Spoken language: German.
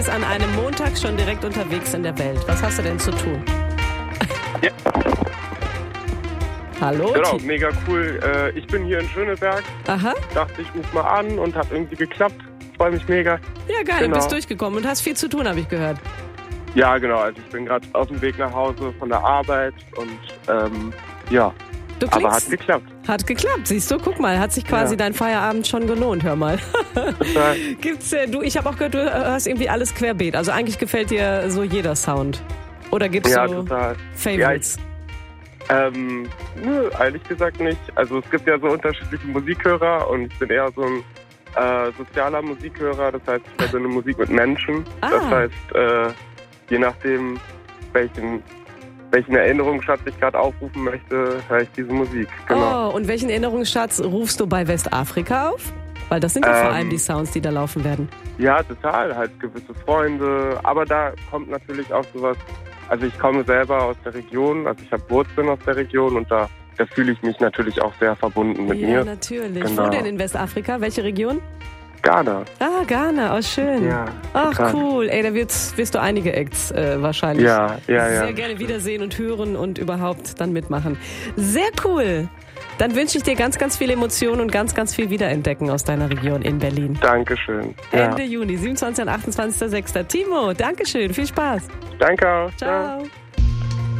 Ist an einem Montag schon direkt unterwegs in der Welt. Was hast du denn zu tun? Ja. Hallo? Genau, mega cool. Ich bin hier in Schöneberg. Aha. Dachte, ich ruf mal an und hat irgendwie geklappt. Freue mich mega. Ja, geil. Genau. Du bist durchgekommen und hast viel zu tun, habe ich gehört. Ja, genau. Also ich bin gerade auf dem Weg nach Hause von der Arbeit und ja. Aber hat geklappt. Hat geklappt, siehst du? Guck mal, hat sich quasi dein Feierabend schon gelohnt, hör mal. Gibt's ich habe auch gehört, du hörst irgendwie alles querbeet. Also eigentlich gefällt dir so jeder Sound. Oder gibt's so total. Favorites? Ja, nö, ehrlich gesagt nicht. Also es gibt ja so unterschiedliche Musikhörer und ich bin eher so ein sozialer Musikhörer. Das heißt, ich verbinde Musik mit Menschen. Das heißt, je nachdem, welchen Erinnerungsschatz ich gerade aufrufen möchte, höre ich diese Musik. Genau. Oh, und welchen Erinnerungsschatz rufst du bei Westafrika auf? Weil das sind ja vor allem die Sounds, die da laufen werden. Ja, total. Halt gewisse Freunde. Aber da kommt natürlich auch sowas. Also ich komme selber aus der Region. Also ich habe Wurzeln aus der Region und da fühle ich mich natürlich auch sehr verbunden mit mir. Ja, natürlich. Genau. Wo denn in Westafrika? Welche Region? Ghana. Ah, Ghana, oh schön. Ja, ach, total. Cool. Ey, da wirst du einige Acts wahrscheinlich sehr gerne wiedersehen und hören und überhaupt dann mitmachen. Sehr cool. Dann wünsche ich dir ganz, ganz viel Emotionen und ganz, ganz viel Wiederentdecken aus deiner Region in Berlin. Dankeschön. Ende Juni, 27. und 28.06. Timo, Dankeschön, viel Spaß. Danke auch. Ciao.